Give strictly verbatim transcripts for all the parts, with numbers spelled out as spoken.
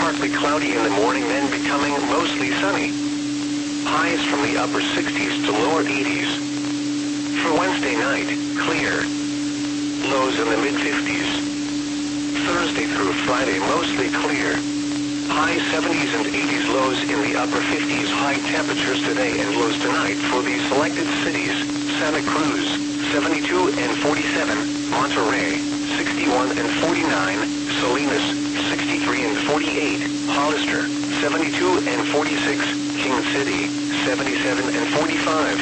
partly cloudy in the morning, then becoming mostly sunny. Highs from the upper sixties to lower eighties. For Wednesday night, clear. Lows in the mid-fifties. Thursday through Friday, mostly clear. High seventies and eighties, lows in the upper fifties. High temperatures today and lows tonight for the selected cities: Santa Cruz, seventy-two and forty-seven, Monterey, sixty-one and forty-nine, Salinas, sixty-three and forty-eight, Hollister, seventy-two and forty-six, King City, seventy-seven and forty-five.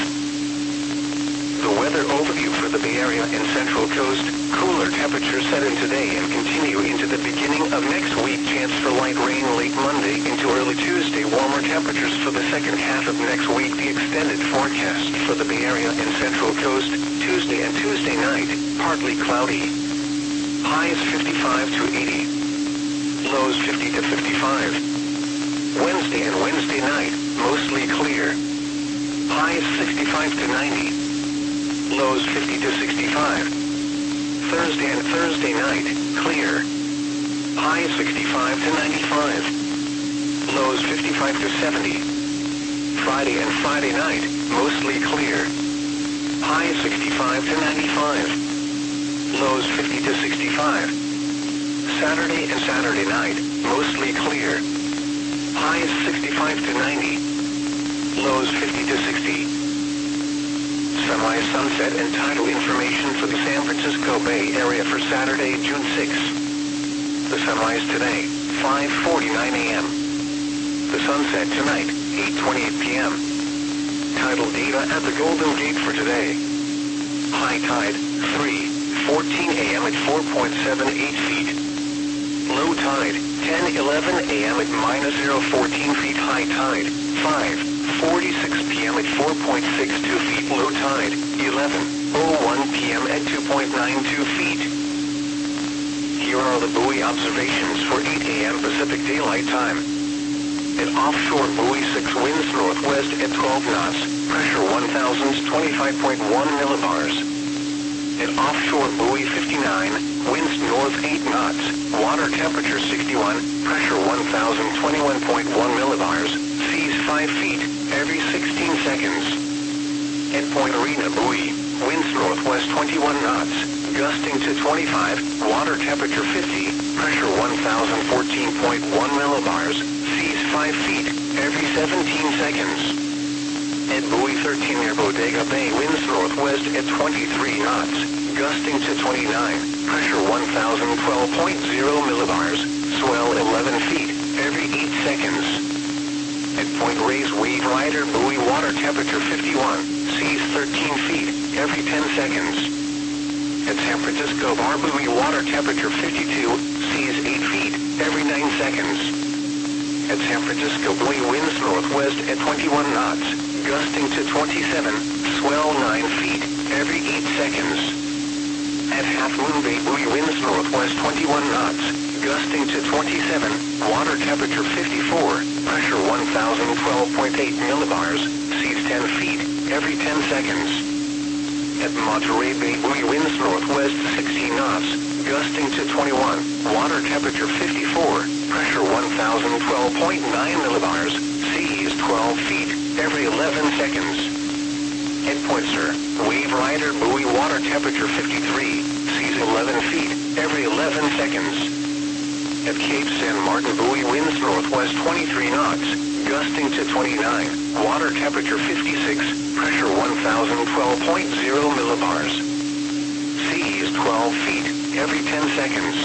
The weather overview for the Bay Area and Central Coast: cooler temperatures set in today and continue into the beginning of next week. Chance for light rain late Monday into early Tuesday. Warmer temperatures for the second half of next week. The extended forecast for the Bay Area and Central Coast: Tuesday and Tuesday night, partly cloudy. Highs fifty-five to eighty. Lows fifty to fifty-five. Wednesday and Wednesday night, mostly clear. Highs sixty-five to ninety. Lows fifty to sixty-five. Thursday and Thursday night, clear. Highs sixty-five to ninety-five. Lows fifty-five to seventy. Friday and Friday night, mostly clear. Highs sixty-five to ninety-five. Lows fifty to sixty-five. Saturday and Saturday night, mostly clear. Highs sixty-five to ninety. Lows fifty to sixty. Sunrise, sunset, and tidal information for the San Francisco Bay Area for Saturday, June sixth. The sunrise today, five forty-nine a m The sunset tonight, eight twenty-eight p m Tidal data at the Golden Gate for today. High tide, three fourteen a m at four point seven eight feet. Low tide, ten eleven a m at minus zero fourteen feet. High tide, five forty-six p m at four point six two feet. Low tide, eleven oh one p m at two point nine two feet. Here are the buoy observations for eight a m Pacific Daylight Time. At offshore buoy six, winds northwest at twelve knots, pressure one thousand twenty-five point one millibars. At offshore buoy fifty-nine, winds north eight knots, water temperature sixty-one, pressure one thousand twenty-one point one millibars, seas five feet every sixteen seconds. At Point Arena buoy, winds northwest twenty-one knots, gusting to twenty-five, water temperature fifty, pressure one thousand fourteen point one millibars, seas five feet every seventeen seconds. At buoy thirteen near Bodega Bay, winds northwest at twenty-three knots, gusting to twenty-nine, pressure one thousand twelve point zero millibars, swell eleven feet every eight seconds. At Point Reyes Wave Rider buoy, water temperature fifty-one, seas thirteen feet every ten seconds. At San Francisco Bar buoy, water temperature fifty-two, seas eight feet every nine seconds. At San Francisco buoy, winds northwest at twenty-one knots, gusting to twenty-seven, swell nine feet every eight seconds. At Half Moon Bay buoy, winds northwest twenty-one knots, gusting to twenty-seven, water temperature fifty-four, pressure one thousand twelve point eight millibars, seas ten feet every ten seconds. At Monterey Bay buoy, winds northwest sixteen knots, gusting to twenty-one, water temperature fifty-four, pressure one thousand twelve point nine millibars, seas twelve feet every eleven seconds. At Point Sur Wave Rider buoy, water temperature fifty-three, seas eleven feet every eleven seconds. At Cape San Martin buoy, winds northwest twenty-three knots, gusting to twenty-nine, water temperature fifty-six, pressure one thousand twelve point zero millibars. Seas twelve feet every ten seconds.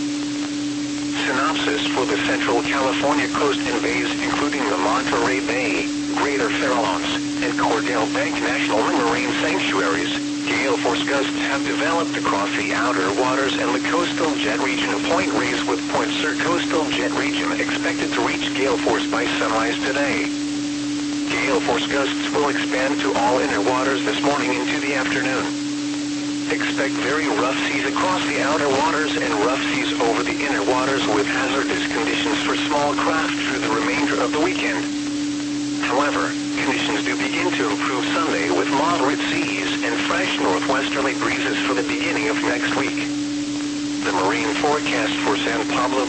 Synopsis for the Central California coast and bays, including the Monterey Bay, Greater Farallones, and Cordell Bank National Marine Sanctuaries. Gale force gusts have developed across the outer waters and the coastal jet region of Point Reyes, with Point Sur coastal jet region expected to reach gale force by sunrise today. Gale force gusts will expand to all inner waters this morning into the afternoon. Expect very rough seas across the outer waters and rough seas over the inner waters, with hazardous conditions for small craft through the remainder of the weekend. However, conditions do begin to improve Sunday with moderate seas and fresh northwesterly breezes for the beginning of next week. The marine forecast for San Pablo